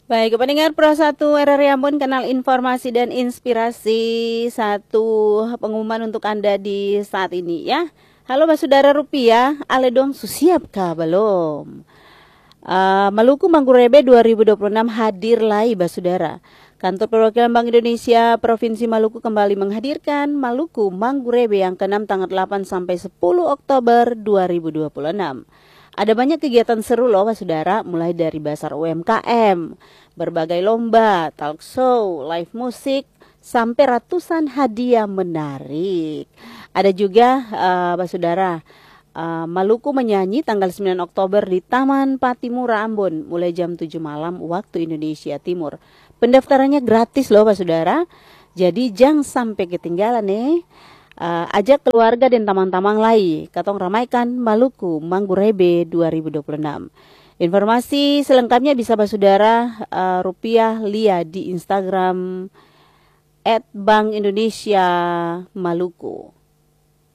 Baik, pendengar Pro 1 RRI Ambon, kanal informasi dan inspirasi. Satu pengumuman untuk Anda di saat ini ya. Halo Mas Saudara Rupiah, ale dong susiapkah belum? Maluku Mangkurebe 2026 hadir lagi Basudara. Kantor Perwakilan Bank Indonesia Provinsi Maluku kembali menghadirkan Maluku Mangkurebe yang ke-6 tanggal 8 sampai 10 Oktober 2026. Ada banyak kegiatan seru loh Pak Saudara, mulai dari basar UMKM, berbagai lomba, talk show, live musik, sampai ratusan hadiah menarik. Ada juga Pak Saudara, Maluku menyanyi tanggal 9 Oktober di Taman Patimura Ambon mulai jam 7 malam waktu Indonesia Timur. Pendaftarannya gratis loh Pak Saudara. Jadi jangan sampai ketinggalan nih. Ajak keluarga dan teman-teman lain. Katong ramaikan Maluku Mangkurebe 2026. Informasi selengkapnya bisa Pak Saudara Rupiah lihat di Instagram @Bank Indonesia Maluku.